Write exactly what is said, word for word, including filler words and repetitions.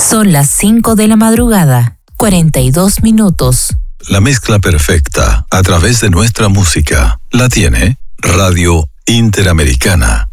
Son las cinco de la madrugada, cuarenta y dos minutos. La mezcla perfecta a través de nuestra música la tiene Radio Interamericana.